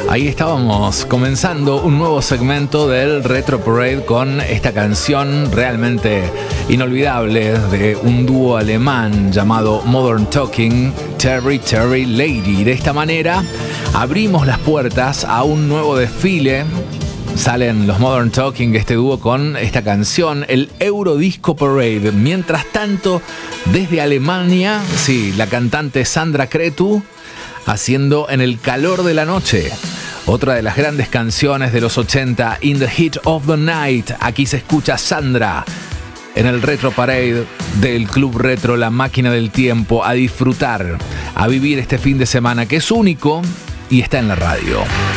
Ahí estábamos comenzando un nuevo segmento del Retro Parade con esta canción realmente inolvidable de un dúo alemán llamado Modern Talking, Terry Lady. De esta manera abrimos las puertas a un nuevo desfile. Salen los Modern Talking, este dúo, con esta canción, el Eurodisco Parade. Mientras tanto, desde Alemania, sí, la cantante Sandra Cretu haciendo En el calor de la noche, otra de las grandes canciones de los 80, In the Heat of the Night. Aquí se escucha Sandra en el Retro Parade del Club Retro, la máquina del tiempo, a disfrutar, a vivir este fin de semana que es único y está en la radio.